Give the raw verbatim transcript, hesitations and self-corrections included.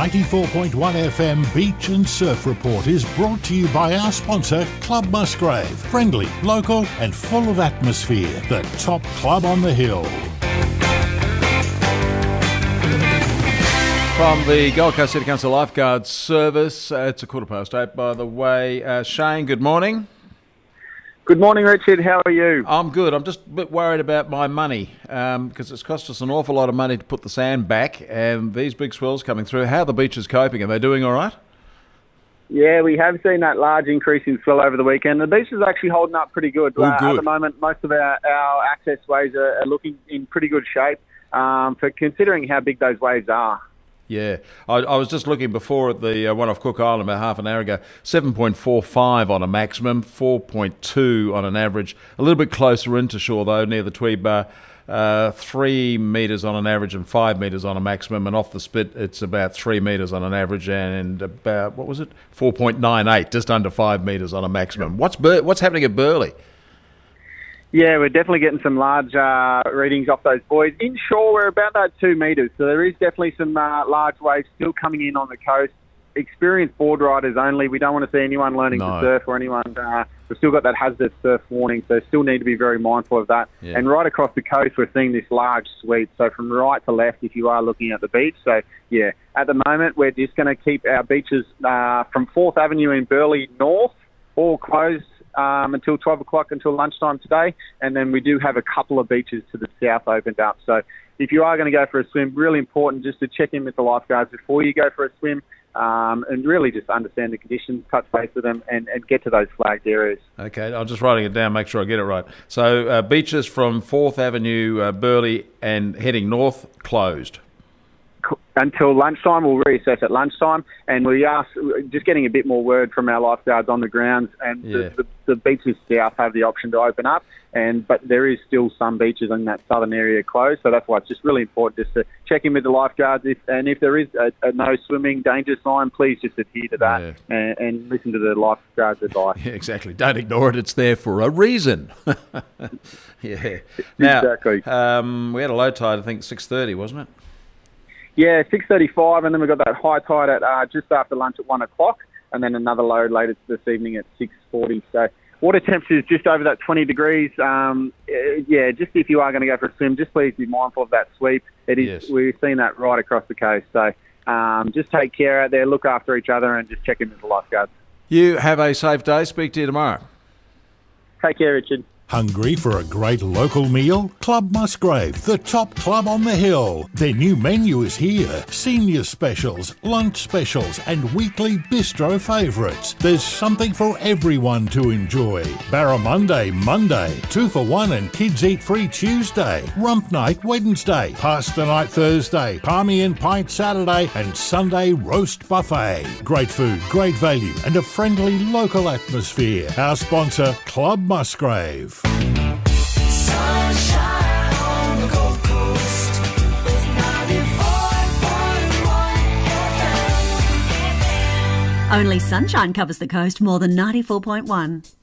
ninety-four point one F M Beach and Surf Report is brought to you by our sponsor, Club Musgrave. Friendly, local and full of atmosphere. The top club on the hill. From the Gold Coast City Council Lifeguards Service, uh, it's a quarter past eight, by the way. Uh, Shane, good morning. Good morning, Richard. How are you? I'm good. I'm just a bit worried about my money because um, it's cost us an awful lot of money to put the sand back, and these big swells coming through. How are the beaches coping? Are they doing all right? Yeah, we have seen that large increase in swell over the weekend. The beach is actually holding up pretty good. Oh, uh, good. At the moment, most of our, our access waves are, are looking in pretty good shape um, for considering how big those waves are. Yeah, I, I was just looking before at the uh, one off Cook Island about half an hour ago. seven point four five on a maximum, four point two on an average. A little bit closer into shore though, near the Tweed Bar. Uh, three metres on an average and five metres on a maximum, and off the spit it's about three metres on an average and about, what was it, four point nine eight, just under five metres on a maximum. What's Bur- what's happening at Burleigh? Yeah, we're definitely getting some large uh, readings off those buoys. Inshore, we're about that two metres, so there is definitely some uh, large waves still coming in on the coast. Experienced board riders only. We don't want to see anyone learning No. to surf or anyone. Uh, we've still got that hazardous surf warning, so still need to be very mindful of that. Yeah. And right across the coast, we're seeing this large sweep, so from right to left if you are looking at the beach. So, yeah, at the moment, we're just going to keep our beaches uh, from fourth Avenue in Burleigh North all closed um, until twelve o'clock, until lunchtime today. And then we do have a couple of beaches to the south opened up. So if you are going to go for a swim, really important just to check in with the lifeguards before you go for a swim. Um, and really just understand the conditions, touch base with them, and, and get to those flagged areas. Okay, I'm just writing it down, make sure I get it right. So uh, beaches from fourth Avenue, uh, Burleigh and heading north, closed. Until lunchtime, we'll reassess at lunchtime, and we are just getting a bit more word from our lifeguards on the grounds, and Yeah. the, the, the beaches south have the option to open up, and but there is still some beaches in that southern area closed, so that's why it's just really important just to check in with the lifeguards, if, and if there is a, a no swimming danger sign, please just adhere to that Yeah. and, and listen to the lifeguards' advice. Yeah, exactly. Don't ignore it. It's there for a reason. Yeah. Now, Exactly. um, we had a low tide, I think, six thirty, wasn't it? Yeah, six thirty-five, and then we've got that high tide at uh, just after lunch at one o'clock, and then another low later this evening at six forty. So water temperature is just over that twenty degrees. Um, uh, yeah, just if you are going to go for a swim, just please be mindful of that sweep. It is. Yes. We've seen that right across the coast. So um, just take care out there, look after each other, and just check in with the lifeguards. You have a safe day. Speak to you tomorrow. Take care, Richard. Hungry for a great local meal? Club Musgrave, the top club on the hill. Their new menu is here. Senior specials, lunch specials and weekly bistro favourites. There's something for everyone to enjoy. Barramundi Monday, two for one and kids eat free Tuesday. Rump night Wednesday, pasta night Thursday, palmy and pint Saturday and Sunday roast buffet. Great food, great value and a friendly local atmosphere. Our sponsor, Club Musgrave. Sunshine on the Gold Coast with ninety-four point one F M. Only sunshine covers the coast more than ninety-four point one.